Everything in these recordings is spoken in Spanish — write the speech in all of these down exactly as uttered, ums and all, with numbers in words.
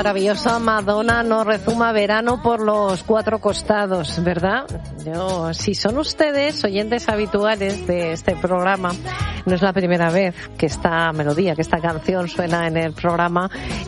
Maravillosa Madonna nos rezuma verano por los cuatro costados, ¿verdad? Yo, si son ustedes oyentes habituales de este programa, no es la primera vez que esta melodía, que esta canción suena en el programa,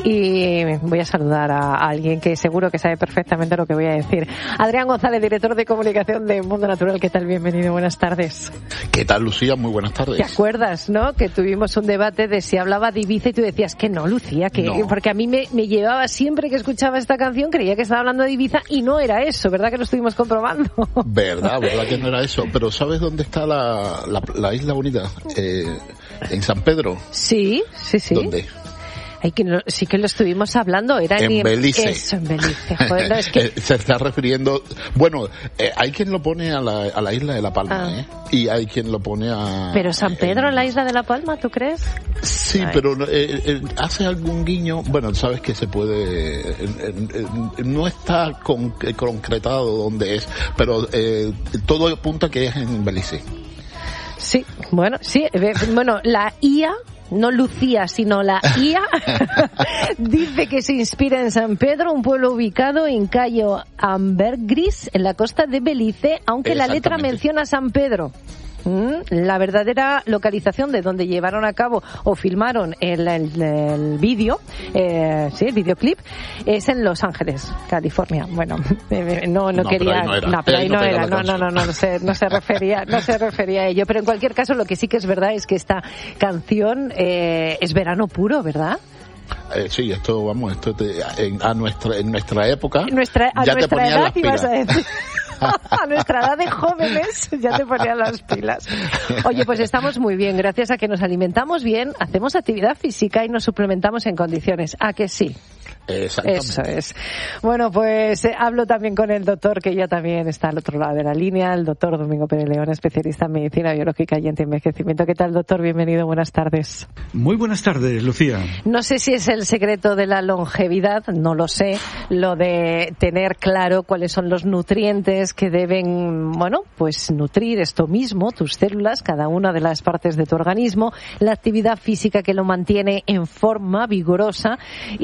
y voy a saludar a alguien que seguro que sabe perfectamente lo que voy a decir. Adrián González, director de comunicación de Mundo Natural. ¿Qué tal? Bienvenido, buenas tardes. ¿Qué tal, Lucía? Muy buenas tardes. ¿Te acuerdas, no? Que tuvimos un debate de si hablaba de Ibiza y tú decías que no, Lucía, que no. Porque a mí me, me llevaba siempre que escuchaba esta canción, creía que estaba hablando de Ibiza y no era eso, ¿verdad? Que lo estuvimos comprobando. Verdad, verdad que no era eso. Pero ¿sabes dónde está la, la, la Isla Bonita? Eh, en San Pedro. Sí, sí, sí. ¿Dónde? Ay, que no, sí que lo estuvimos hablando, era en en Belice. Eso, en Belice. Joder, no, es que... Se está refiriendo, bueno, eh, hay quien lo pone a la, a la isla de La Palma, ah. ¿eh? Y hay quien lo pone a... Pero San Pedro, en la isla de La Palma, ¿tú crees? Sí, Ay. pero eh, eh, hace algún guiño, bueno, sabes que se puede, eh, eh, no está con, eh, concretado dónde es, pero eh, todo apunta que es en Belice. Sí, bueno, sí, bueno, la I A... no Lucía, sino la I A, dice que se inspira en San Pedro, un pueblo ubicado en Cayo Ambergris, en la costa de Belice, aunque la letra menciona San Pedro. La verdadera localización de donde llevaron a cabo o filmaron el, el, el vídeo, eh, sí, el videoclip, es en Los Ángeles, California. Bueno, eh, no, no, no quería, pero ahí no era, no, pero ahí no, no, era. no, no, no, no, no se, no se refería, no se refería a ello. Pero en cualquier caso, lo que sí que es verdad es que esta canción eh, es verano puro, ¿verdad? Eh, sí, esto, vamos, esto te, en, a nuestra, en nuestra época, nuestra, a ya nuestra te ponían edad, las pilas. Ibas a decir. A nuestra edad de jóvenes ya te ponían las pilas. Oye, pues estamos muy bien, gracias a que nos alimentamos bien, hacemos actividad física y nos suplementamos en condiciones. ¿A que sí? Exactamente. Eso es. Bueno, pues eh, hablo también con el doctor, que ya también está al otro lado de la línea, el doctor Domingo Pérez León, especialista en medicina biológica y antienvejecimiento. ¿Qué tal, doctor? Bienvenido, buenas tardes. Muy buenas tardes, Lucía. No sé si es el secreto de la longevidad, no lo sé, lo de tener claro cuáles son los nutrientes que deben, bueno, pues nutrir esto mismo, tus células, cada una de las partes de tu organismo, la actividad física que lo mantiene en forma vigorosa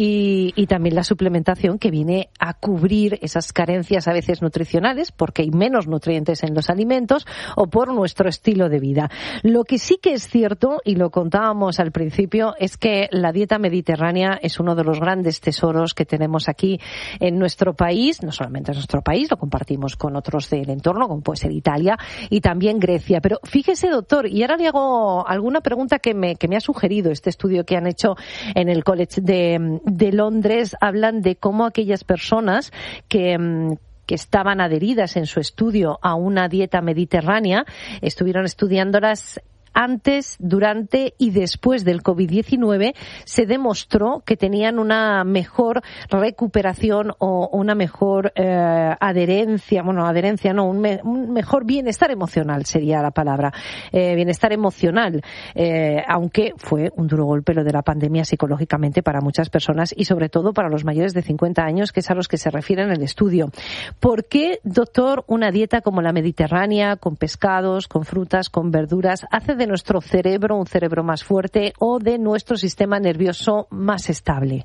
y, y también la suplementación que viene a cubrir esas carencias a veces nutricionales porque hay menos nutrientes en los alimentos o por nuestro estilo de vida. Lo que sí que es cierto, y lo contábamos al principio, es que la dieta mediterránea es uno de los grandes tesoros que tenemos aquí en nuestro país, no solamente en nuestro país, lo compartimos con otros del entorno, como puede ser Italia y también Grecia. Pero fíjese, doctor, y ahora le hago alguna pregunta que me, que me ha sugerido este estudio que han hecho en el College de, de Londres. Hablan de cómo aquellas personas que que estaban adheridas en su estudio a una dieta mediterránea, estuvieron estudiándolas antes, durante y después del covid diecinueve, se demostró que tenían una mejor recuperación o una mejor eh, adherencia, bueno, adherencia no, un, me, un mejor bienestar emocional sería la palabra, eh, bienestar emocional, eh, aunque fue un duro golpe lo de la pandemia psicológicamente para muchas personas y sobre todo para los mayores de cincuenta años, que es a los que se refiere en el estudio. ¿Por qué, doctor, una dieta como la mediterránea, con pescados, con frutas, con verduras, hace de nuestro cerebro un cerebro más fuerte o de nuestro sistema nervioso más estable?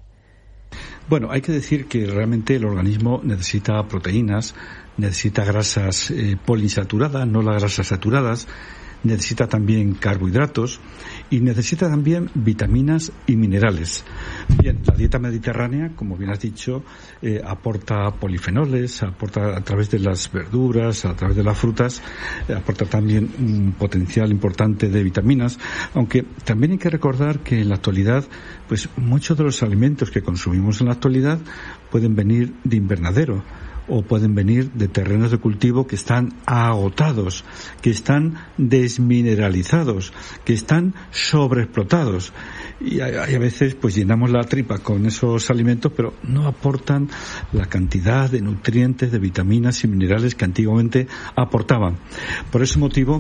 Bueno, hay que decir que realmente el organismo necesita proteínas, necesita grasas eh, poliinsaturadas, no las grasas saturadas, necesita también carbohidratos y necesita también vitaminas y minerales. Bien, la dieta mediterránea, como bien has dicho, eh, aporta polifenoles, aporta a través de las verduras, a través de las frutas, eh, aporta también un potencial importante de vitaminas, aunque también hay que recordar que en la actualidad, pues muchos de los alimentos que consumimos en la actualidad pueden venir de invernadero, o pueden venir de terrenos de cultivo que están agotados, que están desmineralizados, que están sobreexplotados. Y a, a veces pues llenamos la tripa con esos alimentos, pero no aportan la cantidad de nutrientes, de vitaminas y minerales que antiguamente aportaban. Por ese motivo,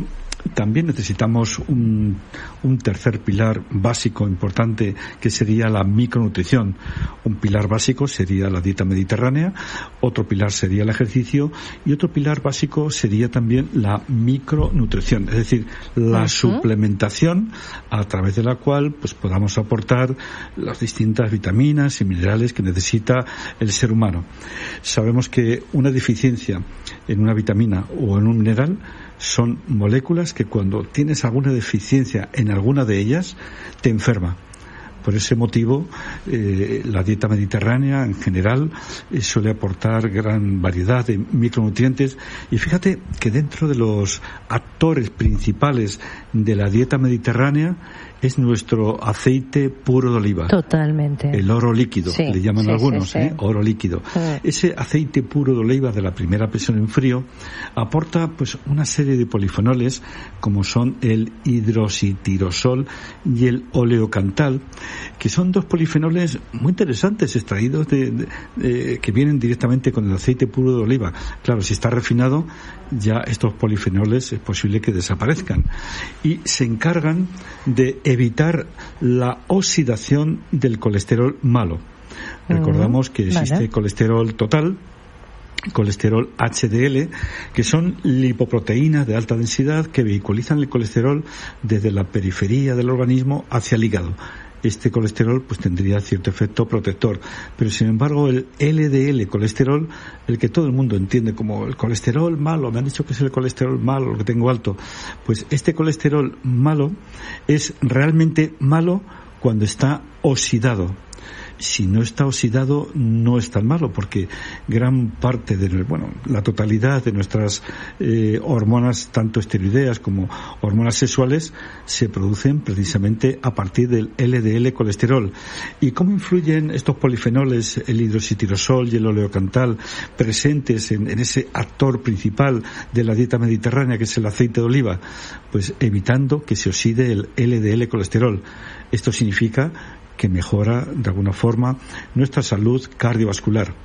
también necesitamos un, un tercer pilar básico importante, que sería la micronutrición. Un pilar básico sería la dieta mediterránea, otro pilar sería el ejercicio y otro pilar básico sería también la micronutrición, es decir, la uh-huh. suplementación a través de la cual pues podamos aportar las distintas vitaminas y minerales que necesita el ser humano. Sabemos que una deficiencia en una vitamina o en un mineral son moléculas que cuando tienes alguna deficiencia en alguna de ellas te enferma. Por ese motivo, eh, la dieta mediterránea en general eh, suele aportar gran variedad de micronutrientes. Y fíjate que dentro de los actores principales de la dieta mediterránea es nuestro aceite puro de oliva. Totalmente. El oro líquido, sí, le llaman sí, algunos, sí, sí. ¿eh? Oro líquido. Sí. Ese aceite puro de oliva de la primera presión en frío aporta pues una serie de polifenoles como son el hidroxitirosol y el oleocantal, que son dos polifenoles muy interesantes extraídos de, de, de, que vienen directamente con el aceite puro de oliva. Claro, si está refinado, ya estos polifenoles es posible que desaparezcan y se encargan de evitar la oxidación del colesterol malo. Recordamos que existe vale. colesterol total, colesterol H D L, que son lipoproteínas de alta densidad que vehiculizan el colesterol desde la periferia del organismo hacia el hígado. Este colesterol pues tendría cierto efecto protector, pero sin embargo el L D L colesterol, el que todo el mundo entiende como el colesterol malo, me han dicho que es el colesterol malo, lo que tengo alto, pues este colesterol malo es realmente malo cuando está oxidado. Si no está oxidado, no es tan malo, porque gran parte de, bueno, la totalidad de nuestras eh, hormonas, tanto esteroideas como hormonas sexuales, se producen precisamente a partir del L D L colesterol. ¿Y cómo influyen estos polifenoles, el hidroxitirosol y el oleocantal, presentes en, en ese actor principal de la dieta mediterránea, que es el aceite de oliva? Pues evitando que se oxide el L D L colesterol. Esto significa que mejora de alguna forma nuestra salud cardiovascular.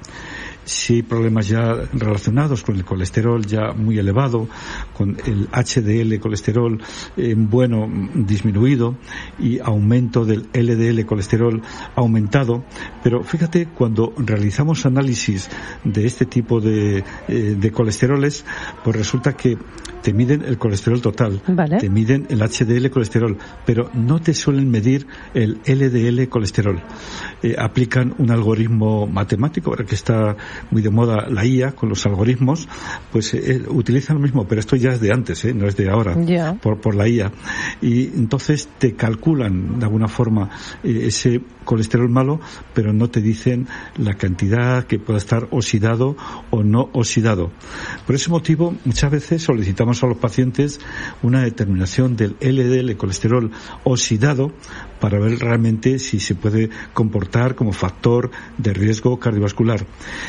Si hay problemas ya relacionados con el colesterol ya muy elevado, con el H D L colesterol eh, bueno disminuido y aumento del L D L colesterol aumentado, pero fíjate, cuando realizamos análisis de este tipo de, eh, de colesteroles, pues resulta que te miden el colesterol total, vale. te miden el H D L colesterol, pero no te suelen medir el L D L colesterol. Eh, aplican un algoritmo matemático, ahora que está muy de moda la I A con los algoritmos, pues eh, utilizan lo mismo, pero esto ya es de antes, ¿eh? No es de ahora, yeah. por, por la I A. Y entonces te calculan de alguna forma eh, ese colesterol malo, pero no te dicen la cantidad que pueda estar oxidado o no oxidado. Por ese motivo, muchas veces solicitamos a los pacientes una determinación del L D L colesterol oxidado para ver realmente si se puede comportar como factor de riesgo cardiovascular.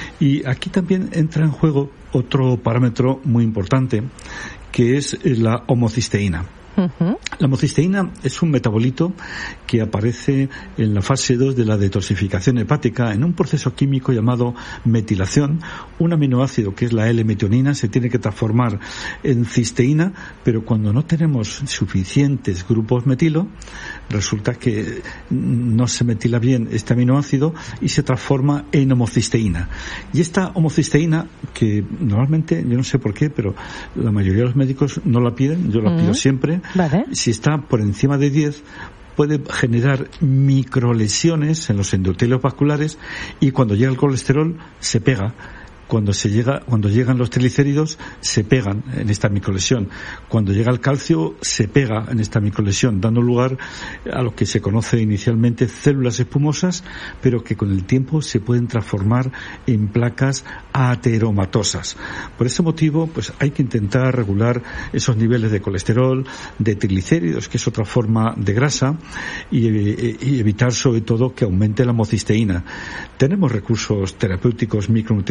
Y aquí también entra en juego otro parámetro muy importante, que es la homocisteína. Uh-huh. La homocisteína es un metabolito que aparece en la fase dos de la detoxificación hepática en un proceso químico llamado metilación. Un aminoácido, que es la L-metionina, se tiene que transformar en cisteína, pero cuando no tenemos suficientes grupos metilo, resulta que no se metila bien este aminoácido y se transforma en homocisteína. Y esta homocisteína, que normalmente, yo no sé por qué, pero la mayoría de los médicos no la piden, yo la uh-huh. pido siempre. Vale. Si está por encima de diez, puede generar microlesiones en los endotelios vasculares y cuando llega el colesterol se pega. Cuando se llega, cuando llegan los triglicéridos, se pegan en esta microlesión. Cuando llega el calcio, se pega en esta microlesión, dando lugar a lo que se conoce inicialmente células espumosas, pero que con el tiempo se pueden transformar en placas ateromatosas. Por ese motivo, pues hay que intentar regular esos niveles de colesterol, de triglicéridos, que es otra forma de grasa, y, y evitar sobre todo que aumente la homocisteína. Tenemos recursos terapéuticos micronutricionales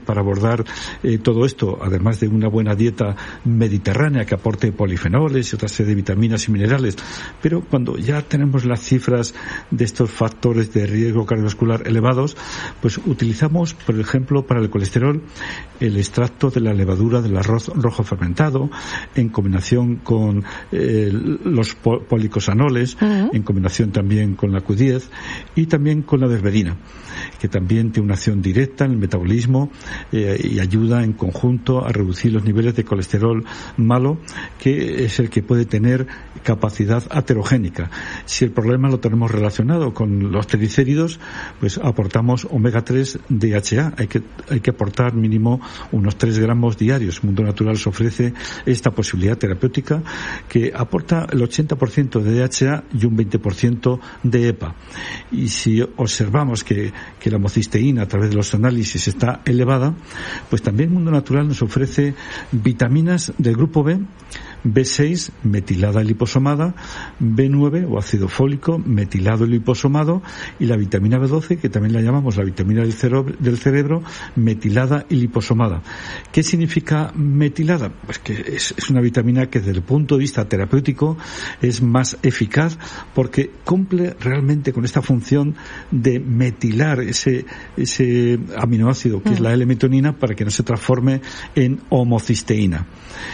para abordar eh, todo esto, además de una buena dieta mediterránea que aporte polifenoles y otra serie de vitaminas y minerales. Pero cuando ya tenemos las cifras de estos factores de riesgo cardiovascular elevados, pues utilizamos, por ejemplo, para el colesterol, el extracto de la levadura del arroz rojo fermentado, en combinación con eh, los policosanoles, uh-huh. en combinación también con la Q diez y también con la berberina, que también tiene una acción directa en el metabolismo eh, y ayuda en conjunto a reducir los niveles de colesterol malo, que es el que puede tener capacidad aterogénica. Si el problema lo tenemos relacionado con los triglicéridos, pues aportamos omega tres D H A. Hay que, hay que aportar mínimo unos tres gramos diarios. Mundo Natural se ofrece esta posibilidad terapéutica que aporta el ochenta por ciento de D H A y un veinte por ciento de E P A. Y si observamos que, que la homocisteína a través de los análisis está elevada, pues también Mundo Natural nos ofrece vitaminas del grupo B, B seis, metilada y liposomada, B nueve o ácido fólico, metilado y liposomado, y la vitamina B doce, que también la llamamos la vitamina del cerebro, del cerebro metilada y liposomada. ¿Qué significa metilada? Pues que es, es una vitamina que desde el punto de vista terapéutico es más eficaz porque cumple realmente con esta función de metilar ese, ese aminoácido que mm. es la L-metionina para que no se transforme en homocisteína.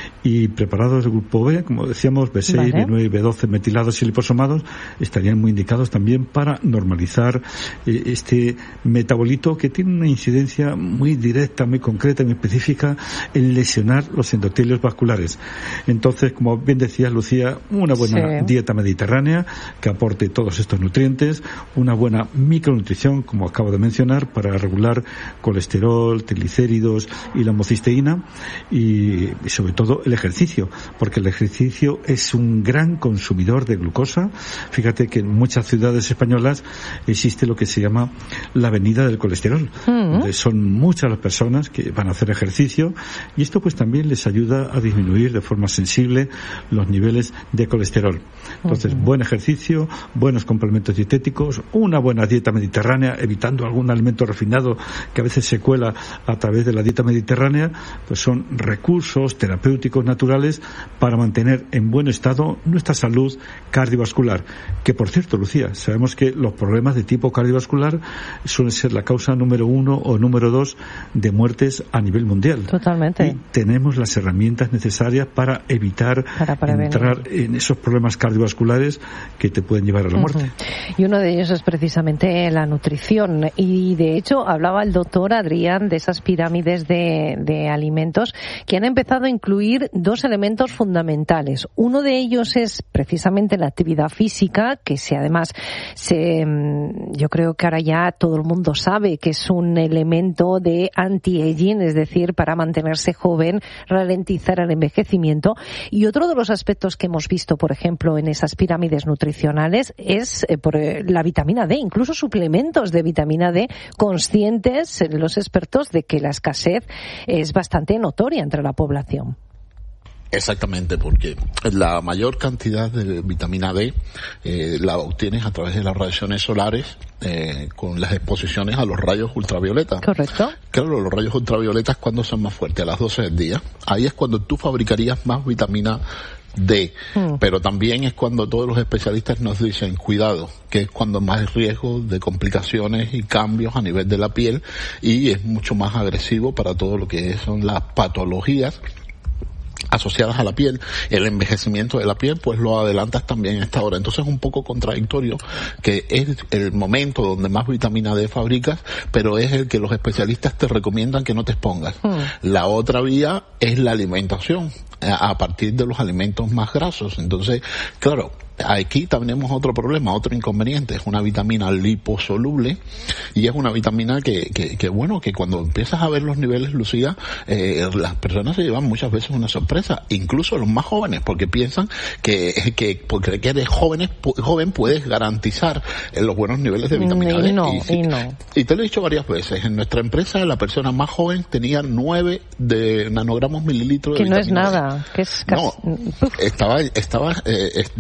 Y preparados del grupo B, como decíamos, B seis, vale. B nueve y B doce metilados y liposomados estarían muy indicados también para normalizar eh, este metabolito que tiene una incidencia muy directa, muy concreta, muy específica en lesionar los endotelios vasculares. Entonces, como bien decía Lucía, una buena sí. dieta mediterránea que aporte todos estos nutrientes, una buena micronutrición, como acabo de mencionar, para regular colesterol, triglicéridos y la homocisteína, y, y sobre todo el ejercicio, porque el ejercicio es un gran consumidor de glucosa. Fíjate que en muchas ciudades españolas existe lo que se llama la avenida del colesterol, mm. donde son muchas las personas que van a hacer ejercicio, y esto pues también les ayuda a disminuir de forma sensible los niveles de colesterol. Entonces, mm. buen ejercicio, buenos complementos dietéticos, una buena dieta mediterránea, evitando algún alimento refinado que a veces se cuela a través de la dieta mediterránea, pues son recursos terapéuticos naturales para mantener en buen estado nuestra salud cardiovascular. Que, por cierto, Lucía, sabemos que los problemas de tipo cardiovascular suelen ser la causa número uno o número dos de muertes a nivel mundial. Totalmente. Y tenemos las herramientas necesarias para evitar para entrar en esos problemas cardiovasculares que te pueden llevar a la muerte. Uh-huh. Y uno de ellos es precisamente la nutrición. Y, de hecho, hablaba el doctor Adrián de esas pirámides de, de alimentos que han empezado a incluir dos elementos fundamentales. Uno de ellos es precisamente la actividad física, que si además se, yo creo que ahora ya todo el mundo sabe que es un elemento de anti-aging, es decir, para mantenerse joven, ralentizar el envejecimiento. Y otro de los aspectos que hemos visto, por ejemplo, en esas pirámides nutricionales es eh, por eh, la vitamina D, incluso suplementos de vitamina D, conscientes eh, los expertos de que la escasez es bastante notoria entre la población. Exactamente, porque la mayor cantidad de vitamina D eh, la obtienes a través de las radiaciones solares eh, con las exposiciones a los rayos ultravioletas. Correcto. Claro, los rayos ultravioletas, ¿cuándo son más fuertes? A las doce del día. Ahí es cuando tú fabricarías más vitamina D, mm. pero también es cuando todos los especialistas nos dicen cuidado, que es cuando más riesgo de complicaciones y cambios a nivel de la piel, y es mucho más agresivo para todo lo que son las patologías asociadas a la piel. El envejecimiento de la piel pues lo adelantas también a esta hora. Entonces es un poco contradictorio que es el momento donde más vitamina D fabricas, pero es el que los especialistas te recomiendan que no te expongas. Mm. La otra vía es la alimentación, a partir de los alimentos más grasos. Entonces, claro, aquí tenemos otro problema, otro inconveniente. Es una vitamina liposoluble y es una vitamina que, que, que bueno, que cuando empiezas a ver los niveles, Lucía, eh, las personas se llevan muchas veces una sorpresa, incluso los más jóvenes, porque piensan que, que porque eres jóvenes, joven puedes garantizar los buenos niveles de vitamina D. Y no, y, si, y no. Y te lo he dicho varias veces, en nuestra empresa la persona más joven tenía nueve de nanogramos mililitros de que vitamina D. Que no es nada, que es casi... No, estaba, estaba eh, desprotegida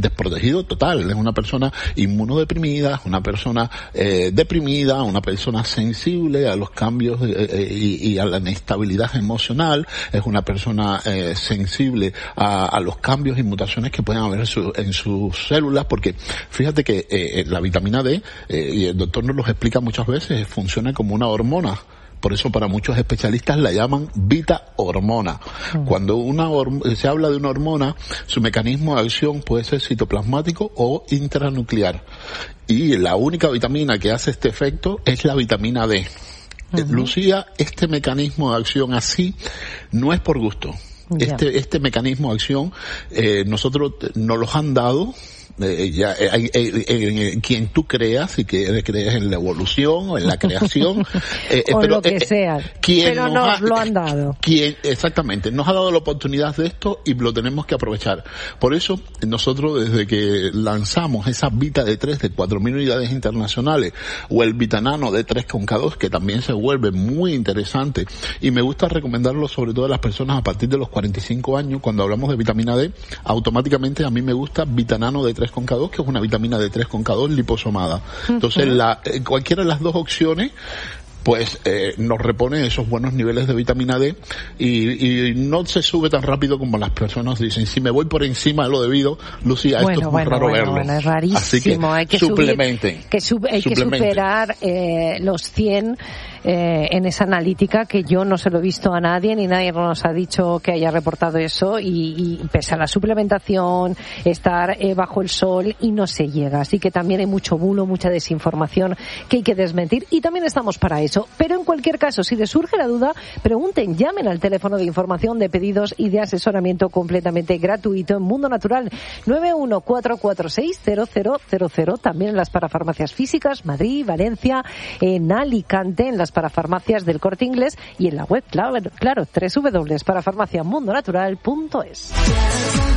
sentido total. Es una persona inmunodeprimida, una persona eh, deprimida, una persona sensible a los cambios eh, y, y a la inestabilidad emocional, es una persona eh, sensible a, a los cambios y mutaciones que pueden haber en, su, en sus células, porque fíjate que eh, la vitamina D, eh, y el doctor nos lo explica muchas veces, funciona como una hormona. Por eso para muchos especialistas la llaman vita hormona. Mm. Cuando una se habla de una hormona, su mecanismo de acción puede ser citoplasmático o intranuclear. Y la única vitamina que hace este efecto es la vitamina D. Uh-huh. Lucía, este mecanismo de acción así no es por gusto. Yeah. Este, este mecanismo de acción, eh, nosotros nos los han dado. Eh, ya, eh, eh, eh, en quien tú creas y que crees en la evolución o en la creación eh, o pero, lo que eh, sea pero nos, nos ha, lo han dado quien exactamente nos ha dado la oportunidad de esto y lo tenemos que aprovechar. Por eso nosotros desde que lanzamos esa Vita D tres de cuatro mil unidades internacionales o el Vitanano D tres con K dos, que también se vuelve muy interesante y me gusta recomendarlo sobre todo a las personas a partir de los cuarenta y cinco años. Cuando hablamos de vitamina D, automáticamente a mí me gusta Vitanano D tres con K dos, que es una vitamina D tres con K dos liposomada. Entonces, uh-huh. la, cualquiera de las dos opciones pues eh, nos repone esos buenos niveles de vitamina D y, y no se sube tan rápido como las personas dicen. Si me voy por encima de lo debido, Lucía, bueno, esto es muy bueno, raro bueno, verlo. Bueno, es rarísimo. Así que, hay que suplementen. Subir, que sub, hay suplementen. que superar eh, los cien eh, en esa analítica, que yo no se lo he visto a nadie, ni nadie nos ha dicho que haya reportado eso, y, y pese a la suplementación, estar eh, bajo el sol y no se llega. Así que también hay mucho bulo, mucha desinformación que hay que desmentir, y también estamos para eso. Pero en cualquier caso, si les surge la duda, pregunten, llamen al teléfono de información, de pedidos y de asesoramiento completamente gratuito en Mundo Natural, nueve uno cuatro cuatro seis cero cero cero cero, también en las parafarmacias físicas, Madrid, Valencia, en Alicante, en las parafarmacias del Corte Inglés, y en la web, claro, claro doble u doble u doble u punto parafarmaciamundonatural punto es.